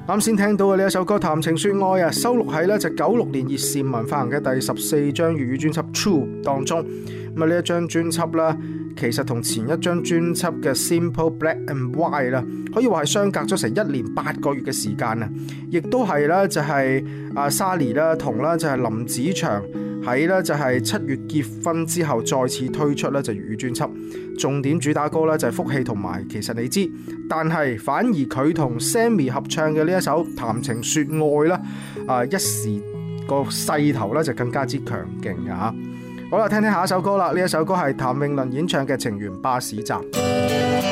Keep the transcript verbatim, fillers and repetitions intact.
啱先聽到嘅呢一首歌《談情說愛》啊，收錄喺呢就九六年葉倩文發行嘅第十四張粵語專輯《True》當中。咁啊呢一張專輯啦，其實同前一張專輯嘅《Simple Black and White》啦，可以話係相隔咗成一年八個月嘅時間啊！亦都係啦，就係阿 Sally 啦，同啦就係林子祥喺咧就係七月結婚之後再次推出咧就粵語專輯，重點主打歌咧就係福氣同埋其實你知，但係反而佢同 Sammy 合唱嘅呢一首談情說愛啦，啊一時個勢頭咧就更加之強勁嘅吓。好啦，聽聽下一首歌啦，呢一首歌係譚詠麟演唱嘅《情緣巴士站》。